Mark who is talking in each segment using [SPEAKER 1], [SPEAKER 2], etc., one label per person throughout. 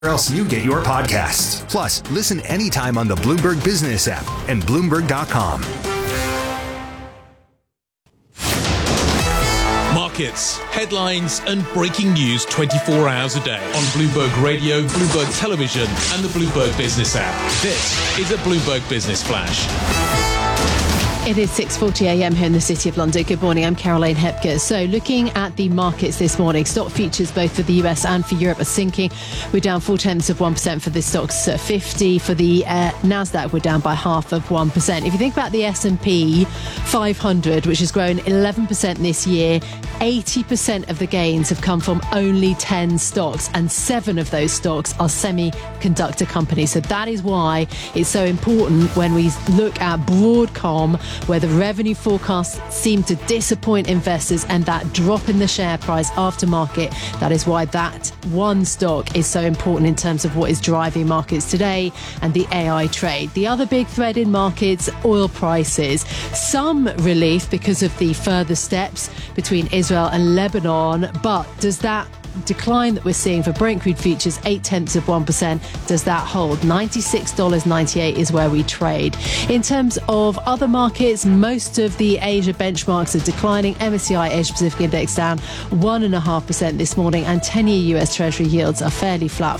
[SPEAKER 1] else you get your podcasts. Plus, listen anytime on the Bloomberg Business app and Bloomberg.com.
[SPEAKER 2] Markets, headlines and breaking news 24 hours a day on Bloomberg Radio, Bloomberg Television and the Bloomberg Business app. This is a Bloomberg Business Flash.
[SPEAKER 3] It is 6:40 a.m. here in the City of London. Good morning, I'm Caroline Hepker. So looking at the markets this morning, stock futures both for the US and for Europe are sinking. We're down 0.4% for the stocks 50. For the Nasdaq, we're down by 0.5%. If you think about the S&P 500, which has grown 11% this year, 80% of the gains have come from only 10 stocks, and 7 of those stocks are semiconductor companies. So that is why it's so important when we look at Broadcom, where the revenue forecasts seem to disappoint investors, and that drop in the share price after market. That is why that one stock is so important in terms of what is driving markets today and the AI trade. The other big thread in markets, oil prices. Some relief because of the further steps between Israel and Lebanon, but does that decline that we're seeing for Brent crude futures, 0.8%, does that hold? $96.98 is where we trade. In terms of other markets, most of the Asia benchmarks are declining. MSCI Asia Pacific Index down 1.5% this morning, and 10-year US Treasury yields are fairly flat,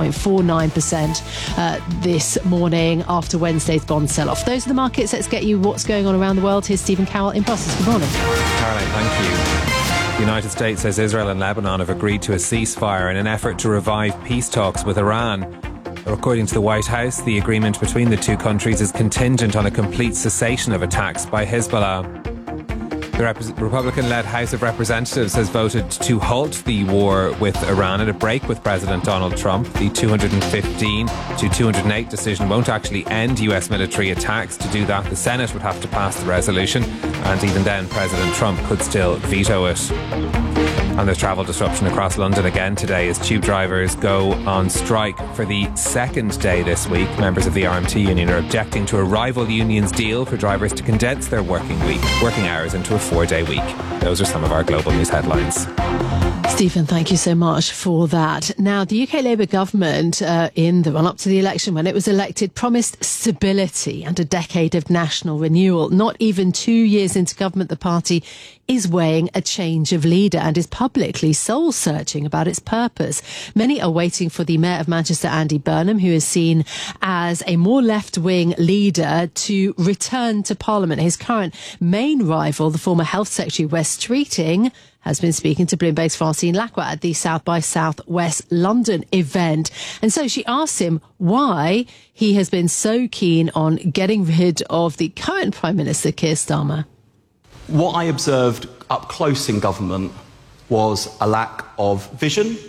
[SPEAKER 3] 4.49% this morning after Wednesday's bond sell-off. Those are the markets. Let's get you what's going on around the world. Here's Stephen Cowell in Brussels. Good morning.
[SPEAKER 4] Caroline, thank you. The United States says Israel and Lebanon have agreed to a ceasefire in an effort to revive peace talks with Iran. According to the White House, the agreement between the two countries is contingent on a complete cessation of attacks by Hezbollah. The Republican-led House of Representatives has voted to halt the war with Iran at a break with President Donald Trump. The 215 to 208 decision won't actually end US military attacks. To do that, the Senate would have to pass the resolution, and even then, President Trump could still veto it. And there's travel disruption across London again today as tube drivers go on strike for the second day this week. Members of the RMT union are objecting to a rival union's deal for drivers to condense their working hours into a 4-day week. Those are some of our global news headlines.
[SPEAKER 3] Stephen, thank you so much for that. Now, the UK Labour government, in the run-up to the election, when it was elected, promised stability and a decade of national renewal. Not even 2 years into government, the party is weighing a change of leader and is publicly soul-searching about its purpose. Many are waiting for the Mayor of Manchester, Andy Burnham, who is seen as a more left-wing leader, to return to Parliament. His current main rival, the former Health Secretary, Wes Streeting, has been speaking to Bloomberg's Francine Lacqua at the South by Southwest London event. And so she asked him why he has been so keen on getting rid of the current Prime Minister, Keir Starmer.
[SPEAKER 5] What I observed up close in government was a lack of vision,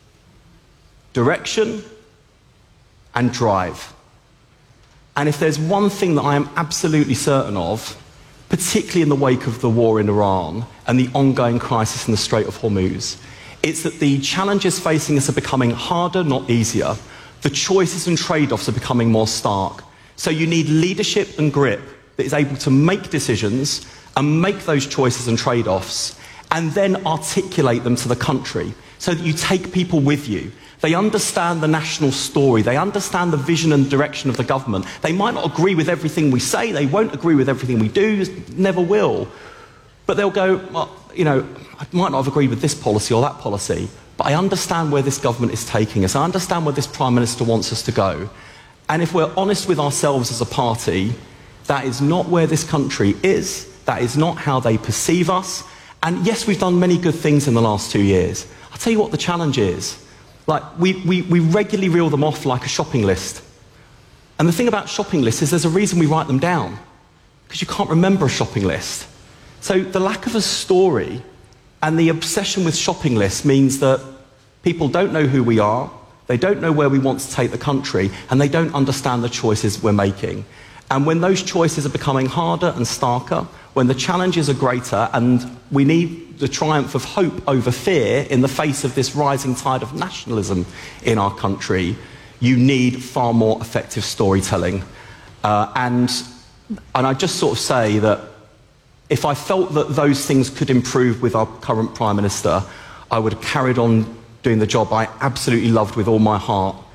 [SPEAKER 5] direction, and drive. And if there's one thing that I am absolutely certain of, particularly in the wake of the war in Iran and the ongoing crisis in the Strait of Hormuz, it's that the challenges facing us are becoming harder, not easier. The choices and trade-offs are becoming more stark. So you need leadership and grip that is able to make decisions and make those choices and trade-offs, and then articulate them to the country so that you take people with you. They understand the national story. They understand the vision and direction of the government. They might not agree with everything we say. They won't agree with everything we do. Never will. But they'll go, well, you know, I might not have agreed with this policy or that policy, but I understand where this government is taking us. I understand where this Prime Minister wants us to go. And if we're honest with ourselves as a party, that is not where this country is. That is not how they perceive us. And yes, we've done many good things in the last 2 years. I'll tell you what the challenge is. Like, we regularly reel them off like a shopping list. And the thing about shopping lists is there's a reason we write them down, because you can't remember a shopping list. So the lack of a story and the obsession with shopping lists means that people don't know who we are, they don't know where we want to take the country, and they don't understand the choices we're making. And when those choices are becoming harder and starker, when the challenges are greater and we need the triumph of hope over fear in the face of this rising tide of nationalism in our country, you need far more effective storytelling. And I just sort of say that if I felt that those things could improve with our current Prime Minister, I would have carried on doing the job I absolutely loved with all my heart.